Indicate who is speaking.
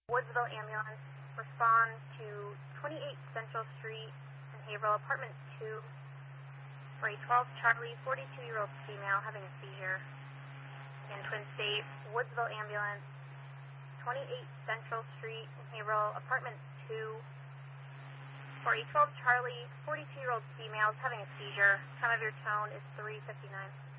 Speaker 1: Woodsville ambulance, respond to 28 Central Street in Haverhill, apartment 2, for a 12 Charlie, 42-year-old female having a seizure. In Twin State, Woodsville ambulance, 28 Central Street in Haverhill, apartment 2, for a 12 Charlie, 42-year-old female having a seizure. Time of your tone is 3:59.